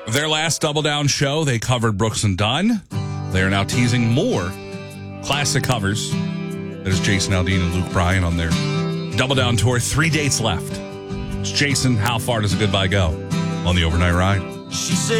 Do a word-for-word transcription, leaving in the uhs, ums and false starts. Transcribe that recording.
Their last Double Down show, they covered Brooks and Dunn. They are now teasing more classic covers. That is Jason Aldean and Luke Bryan on their Double Down tour. Three dates left. It's Jason, how far does a goodbye go on the overnight ride? She said